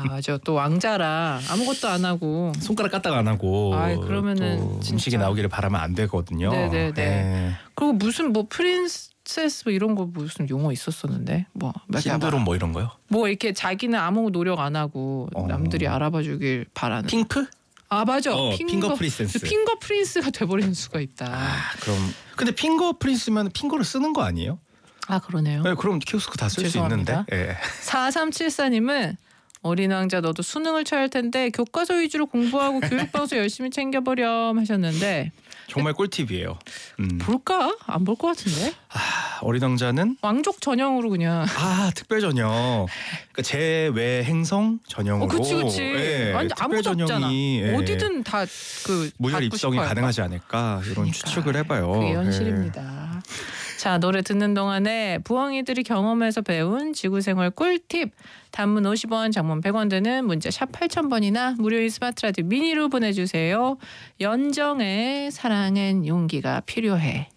아 맞아. 또 왕자라 아무것도 안 하고 손가락 까딱 안 하고 아이, 그러면은 또 진짜. 음식이 나오기를 바라면 안 되거든요. 네네네. 예. 그리고 무슨 뭐 프린세스 뭐 이런 거 무슨 용어 있었었는데 뭐 신드롬 뭐 이런 거요? 뭐 이렇게 자기는 아무 노력 안 하고 남들이 알아봐주길 바라는. 핑크? 아 맞아. 핑거 프린세스. 핑거 프린스가 돼버리는 수가 있다. 그럼 근데 핑거 프린스면 핑거를 쓰는 거 아니에요? 아 그러네요. 네, 그럼 키오스크 다 쓸 수 있는데. 죄송합니다. 예. 4374님은 어린 왕자 너도 수능을 쳐야 할 텐데 교과서 위주로 공부하고 교육방송 열심히 챙겨버렴 하셨는데 정말 꿀팁이에요. 볼까? 안 볼 것 같은데. 어린 왕자는 왕족 전형으로 그냥. 특별 전형. 그러니까 제외 행성 전형으로. 그치. 예, 아니 특별 아무도 없잖아. 전형이 어디든 다 그 무혈 입성이 싶어요. 가능하지 않을까 이런 그러니까, 추측을 해봐요. 그게 현실입니다. 자 노래 듣는 동안에 부엉이들이 경험해서 배운 지구생활 꿀팁 단문 50원 장문 100원 드는 문자 샵 8000번이나 무료인 스마트 라디오 미니로 보내주세요. 연정의 사랑엔 용기가 필요해.